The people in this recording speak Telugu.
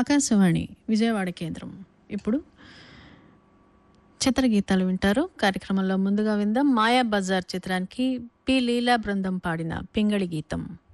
ఆకాశవాణి విజయవాడ కేంద్రం. ఇప్పుడు చిత్రగీతాలు వింటారు. కార్యక్రమంలో ముందుగా విందాం మాయా బజార్ చిత్రానికి పి లీలా బృందం పాడిన పింగళి గీతం.